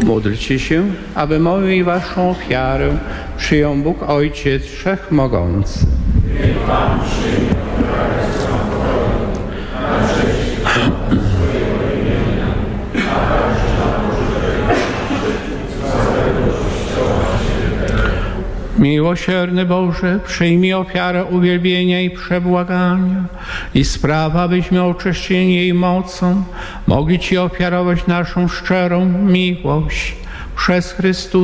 Módlcie się, aby moją i waszą ofiarę przyjął Bóg Ojciec Wszechmogący. Niech Pan przyjmie ofiarę swą pokoju, na cześć swojego imienia, a także na pożytek całego Kościoła Świętego. Miłosierny Boże, przyjmij ofiarę uwielbienia i przebłagania i spraw, abyśmy oczyszczeni jej mocą mogli Ci ofiarować naszą szczerą miłość przez Chrystusa